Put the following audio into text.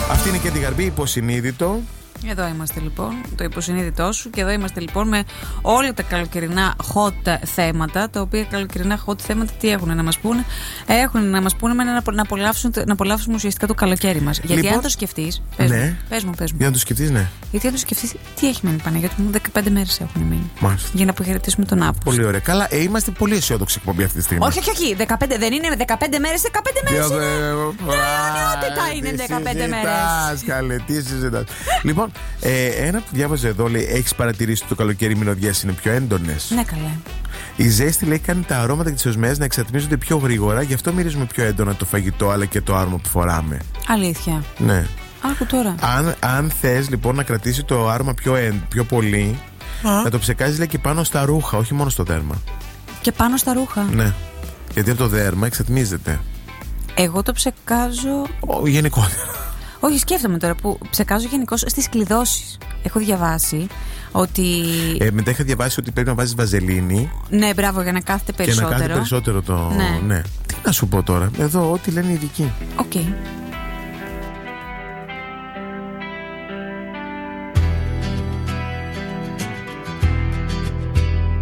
Αυτή είναι και την Γαρμπή, υποσυνείδητο. Εδώ είμαστε λοιπόν, το υποσυνείδητό σου. Και εδώ είμαστε λοιπόν με όλα τα καλοκαιρινά hot θέματα. Τα οποία καλοκαιρινά hot θέματα τι έχουν να μας πούνε? Έχουν να μας πούνε να απολαύσουμε ουσιαστικά το καλοκαίρι μας. Γιατί λοιπόν, αν το σκεφτείς. Πες μου. Για να το σκεφτείς, ναι. Γιατί αν το σκεφτείς, τι έχει μείνει Παναγία μου? 15 μέρες έχουν μείνει. Μάλιστα. Για να αποχαιρετήσουμε τον Αύγουστο. Πολύ ωραία. Καλά, είμαστε πολύ αισιόδοξοι εκπομπή αυτή τη στιγμή. Όχι. 15 δεν είναι 15 μέρες, 15 μέρες. Νεότητα είναι 15 μέρες. Καλέ, τι συζητάς. Λοιπόν, ένα που διάβαζε εδώ λέει: έχεις παρατηρήσει ότι το καλοκαίρι οι μυρωδιές είναι πιο έντονες? Ναι, καλά. Η ζέστη λέει κάνει τα αρώματα και τις οσμές να εξατμίζονται πιο γρήγορα, γι' αυτό μυρίζουμε πιο έντονα το φαγητό αλλά και το άρωμα που φοράμε. Αλήθεια? Ναι. Άκου τώρα. Αν θες λοιπόν να κρατήσει το άρωμα πιο πολύ, να το ψεκάζεις λέει και πάνω στα ρούχα, όχι μόνο στο δέρμα. Και πάνω στα ρούχα? Ναι. Γιατί από το δέρμα εξατμίζεται. Εγώ το ψεκάζω. Γενικότερα. Όχι, σκέφτομαι τώρα που ψεκάζω γενικώς στις κλειδώσεις. Έχω διαβάσει ότι. Μετά είχα διαβάσει ότι πρέπει να βάζεις βαζελίνη. Ναι, μπράβο, για να κάθεται περισσότερο. Και να κάθεται περισσότερο το. Ναι. Τι να σου πω τώρα. Εδώ, ό,τι λένε οι ειδικοί. Οκ.